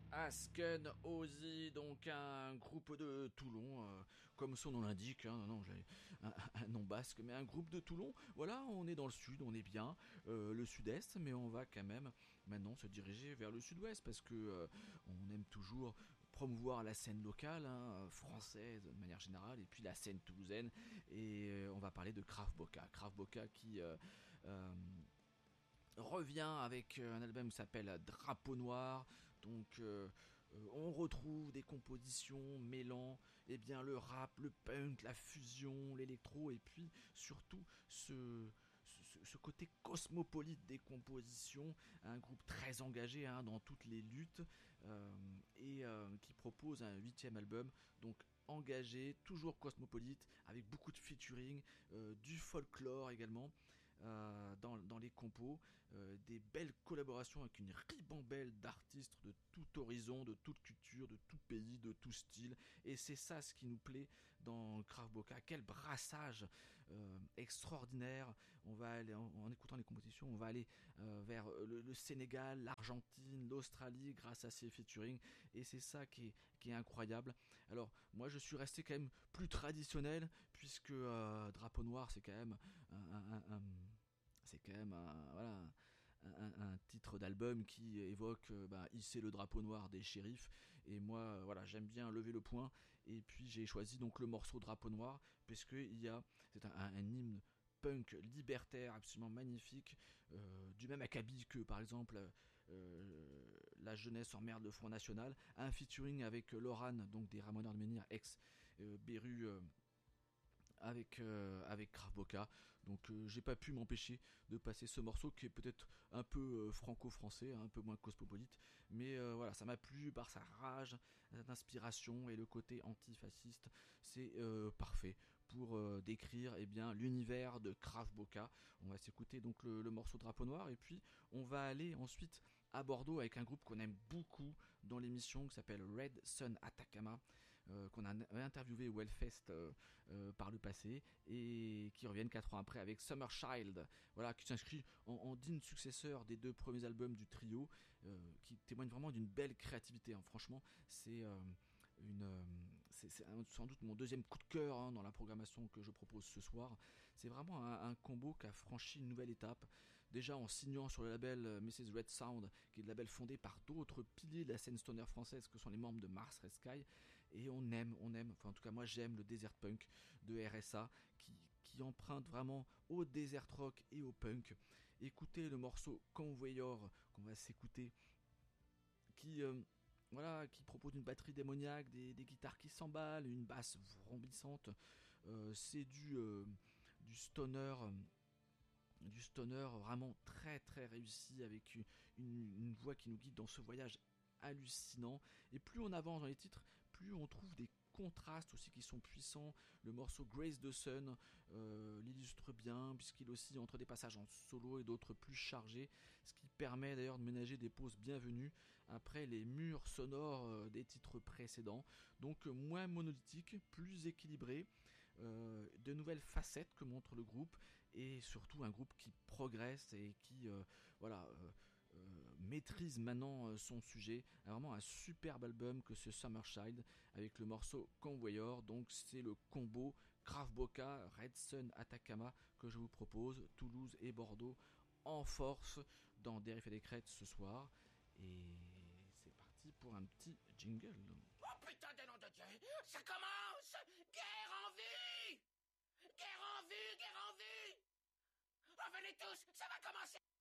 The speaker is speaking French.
Asken Ozzy, donc un groupe de Toulon, comme son nom l'indique, hein, non, j'ai un nom basque, mais un groupe de Toulon. Voilà, on est dans le sud, on est bien, le sud-est, mais on va quand même maintenant se diriger vers le sud-ouest parce que on aime toujours promouvoir la scène locale, hein, française de manière générale, et puis la scène toulousaine. Et on va parler de Krav Boka. Krav Boka qui euh, revient avec un album qui s'appelle Drapeau Noir. Donc on retrouve des compositions mêlant bien, le rap, le punk, la fusion, l'électro et puis surtout ce côté cosmopolite des compositions, un groupe très engagé hein, dans toutes les luttes et qui propose un 8e album, donc engagé, toujours cosmopolite, avec beaucoup de featuring, du folklore également. Dans les compos, des belles collaborations avec une ribambelle d'artistes de tout horizon, de toute culture, de tout pays, de tout style. Et c'est ça ce qui nous plaît dans Krav Boka. Quel brassage extraordinaire. On va aller, en écoutant les compositions, on va aller vers le Sénégal, l'Argentine, l'Australie grâce à ces featuring. Et c'est ça qui est incroyable. Alors, moi, je suis resté quand même plus traditionnel, puisque Drapeau Noir, c'est quand même c'est quand même voilà, un titre d'album qui évoque hisser le drapeau noir des shérifs. Et moi, voilà, j'aime bien lever le poing. Et puis j'ai choisi donc le morceau Drapeau Noir, parce que c'est un hymne punk libertaire absolument magnifique, du même acabit que par exemple la jeunesse emmerde le Front National, un featuring avec Loran, donc des Ramoneurs de Menhir, ex Beru, avec Krav Boka. Donc j'ai pas pu m'empêcher de passer ce morceau qui est peut-être un peu franco-français, hein, un peu moins cosmopolite, mais voilà, ça m'a plu par sa rage d'inspiration et le côté antifasciste. C'est parfait pour décrire bien l'univers de Krav Boka. On va s'écouter donc le morceau Drapeau Noir et puis on va aller ensuite à Bordeaux avec un groupe qu'on aime beaucoup dans l'émission qui s'appelle Red Sun Atacama, qu'on a interviewé au Hellfest par le passé et qui reviennent 4 ans après avec Summer Child, voilà, qui s'inscrit en digne successeur des 2 premiers albums du trio, qui témoigne vraiment d'une belle créativité, hein. Franchement, c'est sans doute mon 2e coup de cœur hein, dans la programmation que je propose ce soir. C'est vraiment un combo qui a franchi une nouvelle étape, déjà en signant sur le label Mrs. Red Sound, qui est le label fondé par d'autres piliers de la scène stoner française que sont les membres de Mars Red Sky. Et on aime, enfin en tout cas moi j'aime le desert punk de RSA qui emprunte vraiment au desert rock et au punk. Écoutez le morceau Convoyeur qu'on va s'écouter, qui qui propose une batterie démoniaque, des guitares qui s'emballent, une basse vrombissante. C'est du stoner. Du stoner vraiment très très réussi, avec une voix qui nous guide dans ce voyage hallucinant. Et plus on avance dans les titres, plus on trouve des contrastes aussi qui sont puissants. Le morceau Grace the Sun l'illustre bien, puisqu'il oscille entre des passages en solo et d'autres plus chargés, ce qui permet d'ailleurs de ménager des pauses bienvenues après les murs sonores des titres précédents. Donc moins monolithique, plus équilibré, de nouvelles facettes que montre le groupe, et surtout un groupe qui progresse et qui maîtrise maintenant son sujet. Vraiment un superbe album que ce Summer Child, avec le morceau Convoyeur. Donc c'est le combo Krav Boka, Red Sun Atacama que je vous propose, Toulouse et Bordeaux en force dans Des Riffs et des Crêtes ce soir. Et c'est parti pour un petit jingle. Oh putain de nom de Dieu, ça commence! Guerre en vue! Guerre en vue! Guerre en vue! Revenez tous, ça va commencer!